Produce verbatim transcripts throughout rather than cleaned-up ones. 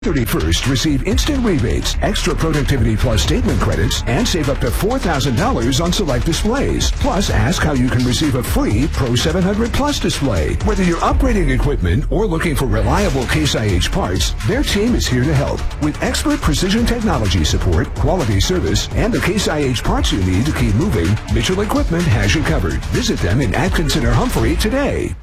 thirty-first, receive instant rebates, extra Productivity Plus statement credits, and save up to four thousand dollars on select displays. Plus, ask how you can receive a free Pro seven hundred Plus display. Whether you're upgrading equipment or looking for reliable Case I H parts, their team is here to help. With expert precision technology support, quality service, and the Case I H parts you need to keep moving, Mitchell Equipment has you covered. Visit them in Atkinson or Humphrey today.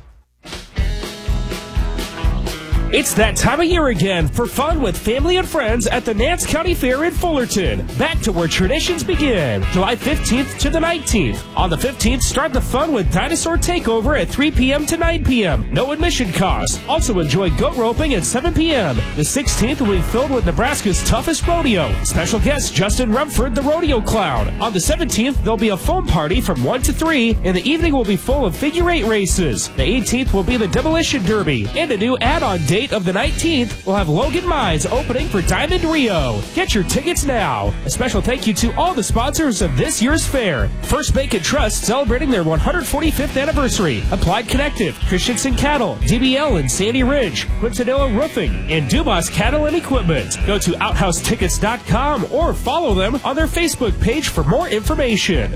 It's that time of year again for fun with family and friends at the Nance County Fair in Fullerton. Back to where traditions begin, July fifteenth to the nineteenth. On the fifteenth, start the fun with Dinosaur Takeover at three p.m. to nine p.m. No admission costs. Also enjoy goat roping at seven p.m. The sixteenth will be filled with Nebraska's toughest rodeo. Special guest Justin Rumford, the rodeo clown. On the seventeenth, there'll be a foam party from one to three, and the evening will be full of figure eight races. The eighteenth will be the Demolition Derby, and a new add-on day of the nineteenth, we'll have Logan Mines opening for Diamond Rio. Get your tickets now. A special thank you to all the sponsors of this year's fair. First Bank and Trust celebrating their one hundred forty-fifth anniversary. Applied Connective, Christensen Cattle, D B L and Sandy Ridge, Quintanilla Roofing, and Dumas Cattle and Equipment. Go to outhouse tickets dot com or follow them on their Facebook page for more information.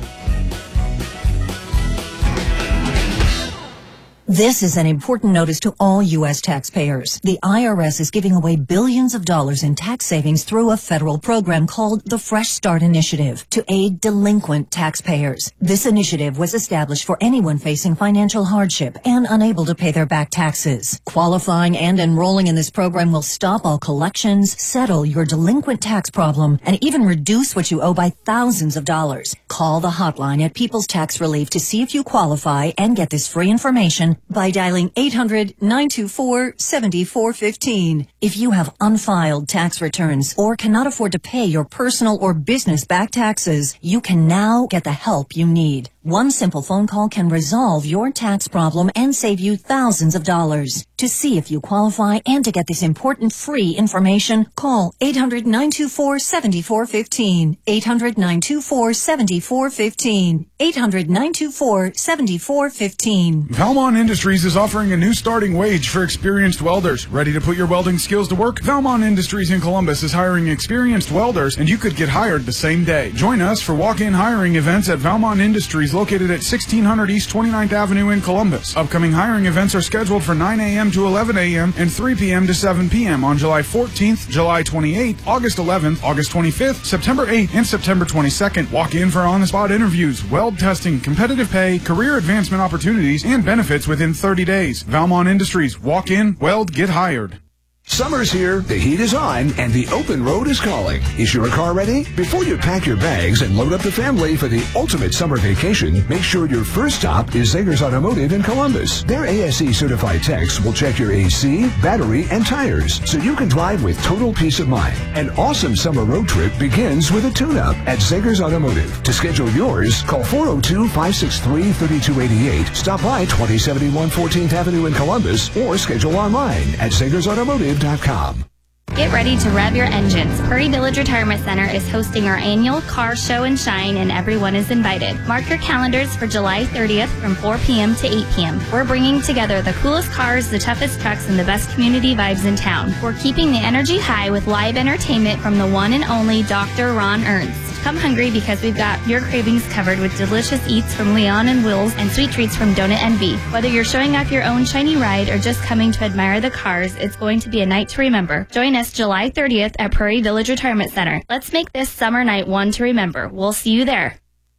This is an important notice to all U S taxpayers. The I R S is giving away billions of dollars in tax savings through a federal program called the Fresh Start Initiative to aid delinquent taxpayers. This initiative was established for anyone facing financial hardship and unable to pay their back taxes. Qualifying and enrolling in this program will stop all collections, settle your delinquent tax problem, and even reduce what you owe by thousands of dollars. Call the hotline at People's Tax Relief to see if you qualify and get this free information by dialing eight hundred, nine two four, seven four one five. If you have unfiled tax returns or cannot afford to pay your personal or business back taxes, you can now get the help you need. One simple phone call can resolve your tax problem and save you thousands of dollars. To see if you qualify and to get this important free information, call eight hundred, nine two four, seven four one five. eight hundred, nine two four, seven four one five. eight hundred, nine two four, seven four one five. Valmont Industries is offering a new starting wage for experienced welders. Ready to put your welding skills to work? Valmont Industries in Columbus is hiring experienced welders, and you could get hired the same day. Join us for walk-in hiring events at Valmont Industries, located at sixteen hundred East twenty-ninth Avenue in Columbus. Upcoming hiring events are scheduled for nine a.m. to eleven a.m. and three p.m. to seven p.m. on July fourteenth, July twenty-eighth, August eleventh, August twenty-fifth, September eighth, and September twenty-second. Walk in for on-the-spot interviews, weld testing, competitive pay, career advancement opportunities, and benefits within thirty days. Valmont Industries. Walk in, weld, get hired. Summer's here, the heat is on, and the open road is calling. Is your car ready? Before you pack your bags and load up the family for the ultimate summer vacation, make sure your first stop is Zegers Automotive in Columbus. Their A S E certified techs will check your A C, battery, and tires so you can drive with total peace of mind. An awesome summer road trip begins with a tune-up at Zegers Automotive. To schedule yours, call four oh two, five six three, three two eight eight, stop by twenty seventy-one fourteenth Avenue in Columbus, or schedule online at Zegers Automotive dot com. Get ready to rev your engines. Prairie Village Retirement Center is hosting our annual car show and shine, and everyone is invited. Mark your calendars for July thirtieth from four p.m. to eight p.m. We're bringing together the coolest cars, the toughest trucks, and the best community vibes in town. We're keeping the energy high with live entertainment from the one and only Doctor Ron Ernst. Come hungry because we've got your cravings covered with delicious eats from Leon and Will's and sweet treats from Donut Envy. Whether you're showing off your own shiny ride or just coming to admire the cars, it's going to be a night to remember. Join us July thirtieth at Prairie Village Retirement Center. Let's make this summer night one to remember. We'll see you there.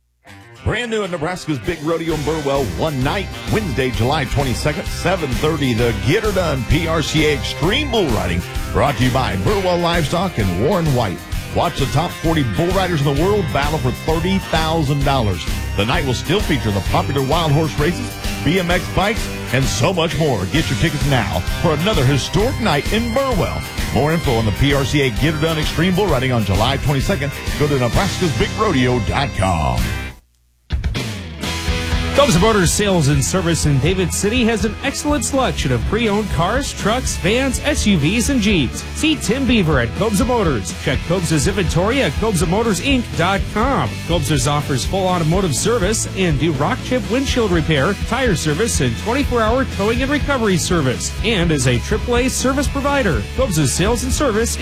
Brand new at Nebraska's Big Rodeo in Burwell, one night, Wednesday, July twenty-second, seven thirty, the Get Her Done P R C A Extreme Bull Riding, brought to you by Burwell Livestock and Warren White. Watch the top forty bull riders in the world battle for thirty thousand dollars. The night will still feature the popular wild horse races, B M X bikes, and so much more. Get your tickets now for another historic night in Burwell. More info on the P R C A Get Her Done Extreme Bull Riding on July twenty-second. Go to Nebraskas Big Rodeo dot com. Cobza Motors Sales and Service in David City has an excellent selection of pre-owned cars, trucks, vans, S U Vs, and Jeeps. See Tim Beaver at Cobza Motors. Check Cobza's inventory at Cobza Motors Inc dot com. Cobza's offers full automotive service and do rock chip windshield repair, tire service, and twenty-four hour towing and recovery service. And is a triple A service provider. Cobza's Sales and Service